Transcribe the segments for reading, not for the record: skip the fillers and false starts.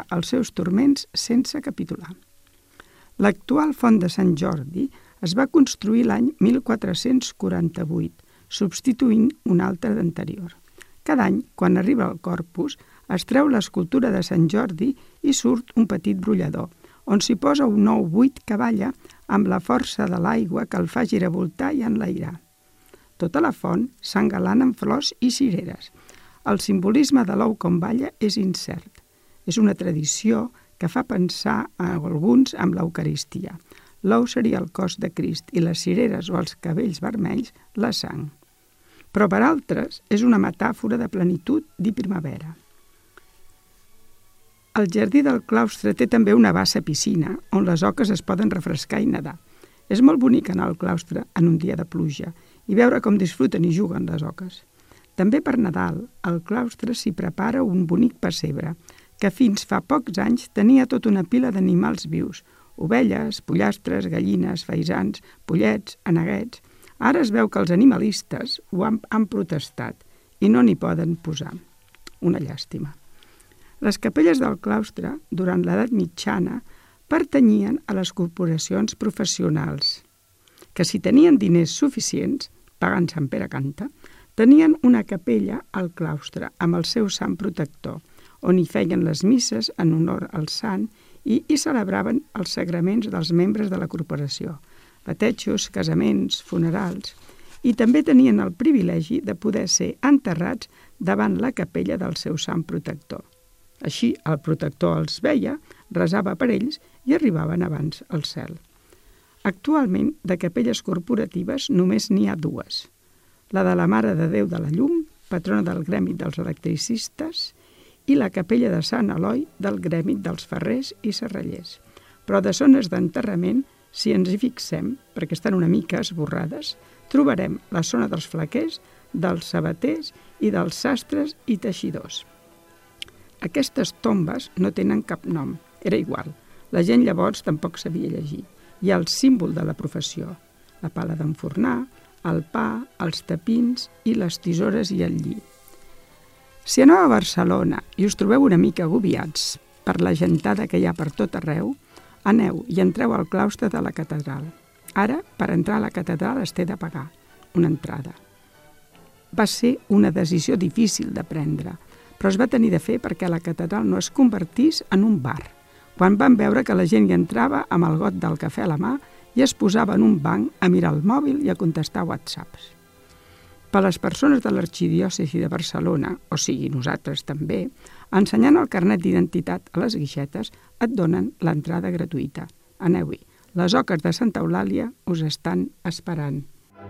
els seus turments sense capitular. L'actual font de Sant Jordi es va construir l'any 1448, substituint un altre d'anterior. Cada any, quan arriba el Corpus, es treu l'escultura de Sant Jordi i surt un petit brollador, on s'hi posa un ou buit que balla amb la força de l'aigua que el fa giravoltar i enlairar. Tota la font s'engalana amb flors i cireres. El simbolisme de l'ou com balla és incert. És una tradició que fa pensar a alguns amb l'Eucaristia. L'ou seria el cos de Crist i les cireres o els cabells vermells la sang. Però per altres és una metàfora de plenitud i primavera. El jardí del claustre té també una bassa piscina on les oques es poden refrescar i nedar. És molt bonic anar al claustre en un dia de pluja i veure com disfruten i juguen les oques. També per Nadal, al claustre s'hi prepara un bonic pessebre, que fins fa pocs anys tenia tota una pila d'animals vius, ovelles, pollastres, gallines, faisans, pollets, aneguets. Ara es veu que els animalistes ho han protestat i no n'hi poden posar. Una llàstima. Les capelles del claustre, durant l'edat mitjana, pertanyien a les corporacions professionals, que si tenien diners suficients, pagant Sant Pere Canta, tenien una capella al claustre amb el seu sant protector, on hi feien les misses en honor al sant i hi celebraven els sagraments dels membres de la corporació, batejos, casaments, funerals, i també tenien el privilegi de poder ser enterrats davant la capella del seu sant protector. Així, el protector els veia, resava per ells i arribaven abans al cel. Actualment, de capelles corporatives només n'hi ha dues. La de la Mare de Déu de la Llum, patrona del gremi dels electricistes, i la capella de Sant Eloi del gremi dels ferrers i serrallers. Però de zones d'enterrament, si ens hi fixem, perquè estan una mica esborrades, trobarem la zona dels flaquers, dels sabaters i dels sastres i teixidors. Aquestes tombes no tenen cap nom, era igual. La gent llavors tampoc sabia llegir. Hi ha el símbol de la professió, la pala d'enfornar, el pa, els tapins i les tisores i el lli. Si aneu a Barcelona i us trobeu una mica agobiats per la gentada que hi ha per tot arreu, aneu i entreu al claustre de la catedral. Ara, per entrar a la catedral es té de pagar una entrada. Va ser una decisió difícil de prendre, però es va tenir de fer perquè la catedral no es convertís en un bar, quan van veure que la gent hi entrava amb el got del cafè a la mà i es posava en un banc a mirar el mòbil i a contestar whatsapps. Per les persones de l'arxidiòcesi de Barcelona, o sigui nosaltres també, ensenyant el carnet d'identitat a les guixetes et donen l'entrada gratuïta. Aneu-hi, les oques de Santa Eulàlia us estan esperant.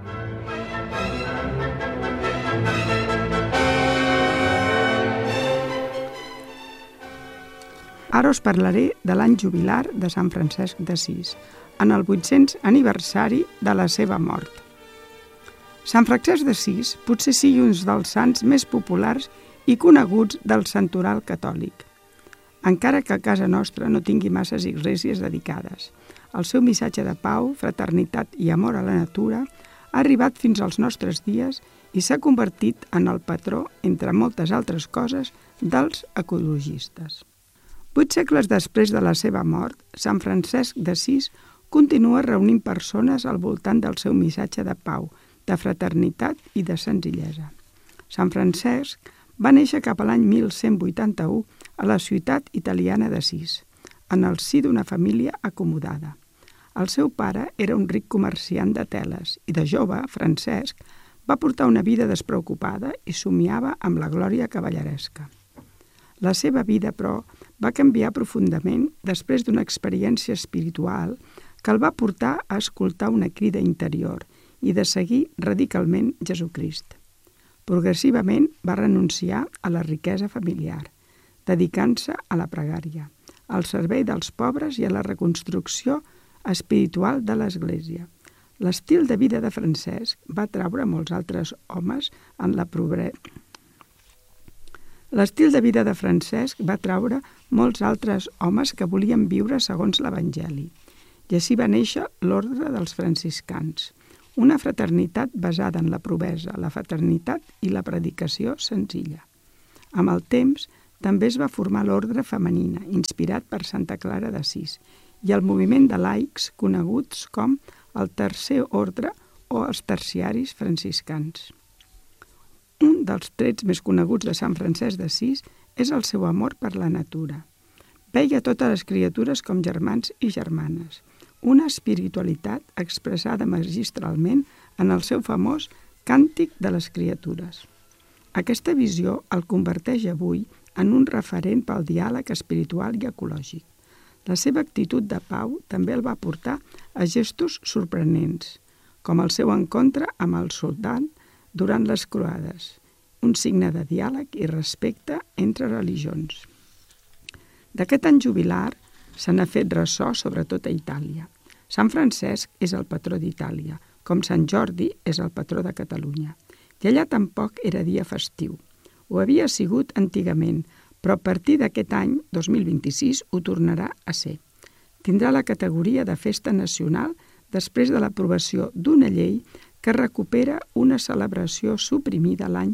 Ara us parlaré de l'any jubilar de Sant Francesc d'Assís, en el 800 aniversari de la seva mort. Sant Francesc d'Assís potser sigui un dels sants més populars i coneguts del santoral catòlic. Encara que a casa nostra no tingui masses esglésies dedicades, el seu missatge de pau, fraternitat i amor a la natura ha arribat fins als nostres dies i s'ha convertit en el patró, entre moltes altres coses, dels ecologistes. 8 segles després de la seva mort, Sant Francesc d'Assís continua reunint persones al voltant del seu missatge de pau, de fraternitat i de senzillesa. Sant Francesc va néixer cap a l'any 1181 a la ciutat italiana d'Assís, en el si d'una família acomodada. El seu pare era un ric comerciant de teles i de jove, Francesc, va portar una vida despreocupada i somiava amb la glòria cavalleresca. La seva vida, però, va canviar profundament després d'una experiència espiritual que el va portar a escoltar una crida interior i de seguir radicalment Jesucrist. Progressivament va renunciar a la riquesa familiar, dedicant-se a la pregària, al servei dels pobres i a la reconstrucció espiritual de l'Església. L'estil de vida de Francesc va atraure molts altres homes en la pobresa. L'estil de vida de Francesc va atraure molts altres homes que volien viure segons l'Evangeli, i així va néixer l'ordre dels franciscans, una fraternitat basada en la pobresa, la fraternitat i la predicació senzilla. Amb el temps, també es va formar l'ordre femenina, inspirat per Santa Clara d'Assís, i el moviment de laics coneguts com el Tercer Ordre o els terciaris franciscans. Un dels trets més coneguts de Sant Francesc d'Assís és el seu amor per la natura. Veia totes les criatures com germans i germanes, una espiritualitat expressada magistralment en el seu famós Càntic de les criatures. Aquesta visió el converteix avui en un referent pel diàleg espiritual i ecològic. La seva actitud de pau també el va portar a gestos sorprenents, com el seu encontre amb el soldat durant les croades, un signe de diàleg i respecte entre religions. D'aquest any jubilar se n'ha fet ressò sobretot a Itàlia. Sant Francesc és el patró d'Itàlia, com Sant Jordi és el patró de Catalunya. I allà tampoc era dia festiu. Ho havia sigut antigament, però a partir d'aquest any, 2026, ho tornarà a ser. Tindrà la categoria de festa nacional després de l'aprovació d'una llei que recupera una celebració suprimida l'any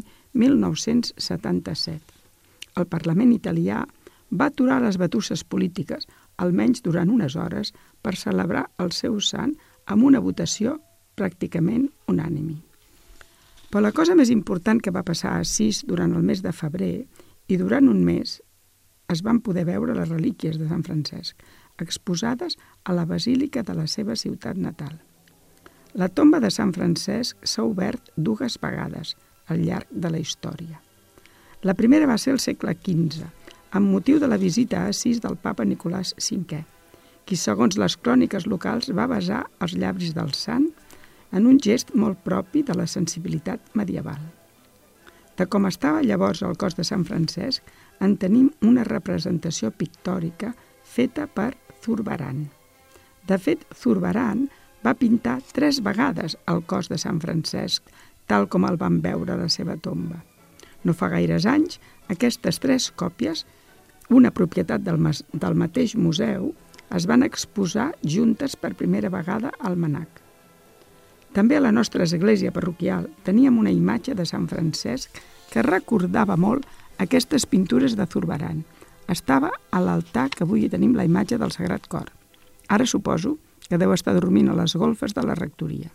1977. El Parlament italià va aturar les batusses polítiques, almenys durant unes hores, per celebrar el seu sant amb una votació pràcticament unànime. Però la cosa més important que va passar a Assís durant el mes de febrer i durant un mes es van poder veure les relíquies de Sant Francesc, exposades a la basílica de la seva ciutat natal. La tomba de Sant Francesc s'ha obert 2 vegades al llarg de la història. La primera va ser al segle XV, amb motiu de la visita a Assís del papa Nicolàs V, qui, segons les cròniques locals, va besar els llavis del sant en un gest molt propi de la sensibilitat medieval. De com estava llavors el cos de Sant Francesc, en tenim una representació pictòrica feta per Zurbarán. De fet, Zurbarán va pintar 3 vegades el cos de Sant Francesc, tal com el van veure a la seva tomba. No fa gaires anys, aquestes 3 còpies, una propietat del mateix museu, es van exposar juntes per primera vegada al MNAC. També a la nostra església parroquial teníem una imatge de Sant Francesc que recordava molt aquestes pintures de Zurbarán. Estava a l'altar que avui tenim la imatge del Sagrat Cor. Ara suposo que deu estar dormint a les golfes de la rectoria.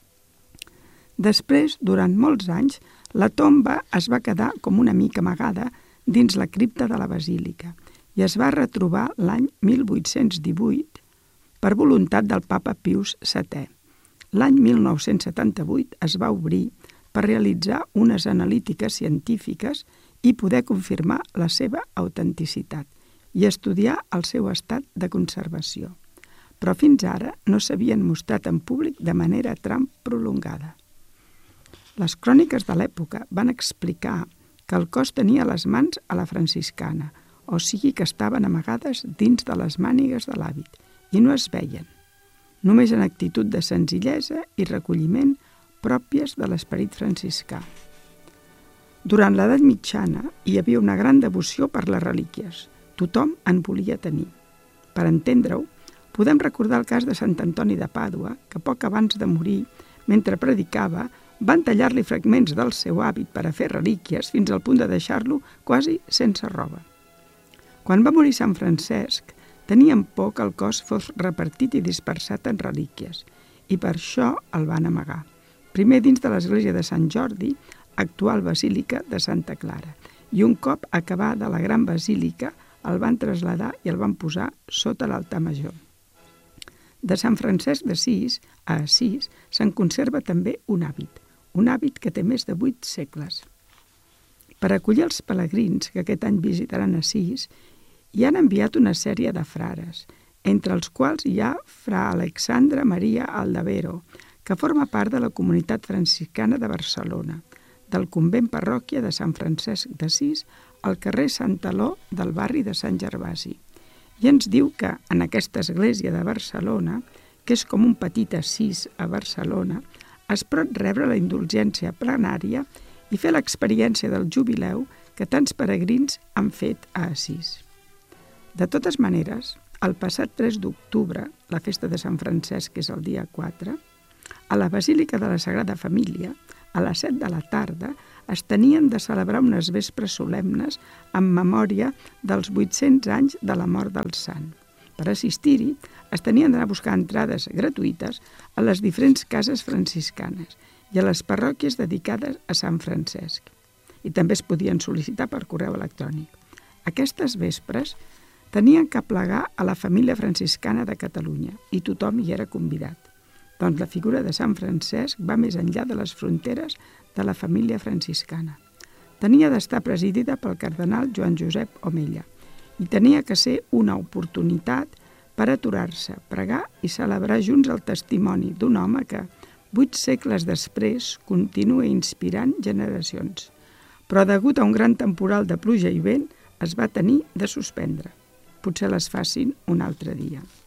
Després, durant molts anys, la tomba es va quedar com una mica amagada dins la cripta de la basílica i es va retrobar l'any 1818 per voluntat del papa Pius VII. L'any 1978 es va obrir per realitzar unes analítiques científiques i poder confirmar la seva autenticitat i estudiar el seu estat de conservació. Però fins ara no s'havien mostrat en públic de manera tan prolongada. Les cròniques de l'època van explicar que el cos tenia les mans a la franciscana, o sigui que estaven amagades dins de les mànigues de l'hàbit i no es veien, només en actitud de senzillesa i recolliment pròpies de l'esperit franciscà. Durant l'edat mitjana hi havia una gran devoció per les relíquies. Tothom en volia tenir. Per entendre-ho, podem recordar el cas de Sant Antoni de Pàdua, que poc abans de morir, mentre predicava, van tallar-li fragments del seu hàbit per a fer relíquies fins al punt de deixar-lo quasi sense roba. Quan va morir Sant Francesc, tenien por que el cos fos repartit i dispersat en relíquies, i per això el van amagar. Primer dins de l'església de Sant Jordi, actual basílica de Santa Clara, i un cop acabada la gran basílica el van traslladar i el van posar sota l'altar major. De Sant Francesc d'Assís a Assís se'n conserva també un hàbit que té més de 8 segles. Per acollir els pelegrins que aquest any visitaran Assís, hi han enviat una sèrie de frares, entre els quals hi ha fra Alexandre Maria Aldavero, que forma part de la comunitat franciscana de Barcelona, del convent parròquia de Sant Francesc d'Assís al carrer Sant Taló del barri de Sant Gervasi. I ens diu que en aquesta església de Barcelona, que és com un petit Assís a Barcelona, es pot rebre la indulgència plenària i fer l'experiència del jubileu que tants peregrins han fet a Assís. De totes maneres, el passat 3 d'octubre, la festa de Sant Francesc, que és el dia 4, a la Basílica de la Sagrada Família, a les 7 de la tarda, es tenien de celebrar unes vespres solemnes en memòria dels 800 anys de la mort del sant. Per assistir-hi, es tenien d'anar a buscar entrades gratuïtes a les diferents cases franciscanes i a les parròquies dedicades a Sant Francesc. I també es podien sol·licitar per correu electrònic. Aquestes vespres tenien que aplegar a la família franciscana de Catalunya i tothom hi era convidat. Doncs la figura de Sant Francesc va més enllà de les fronteres de la família franciscana. Tenia d'estar presidida pel cardenal Joan Josep Omella i tenia que ser una oportunitat per aturar-se, pregar i celebrar junts el testimoni d'un home que, 8 segles després, continua inspirant generacions. Però degut a un gran temporal de pluja i vent, es va tenir de suspendre. Potser les facin un altre dia.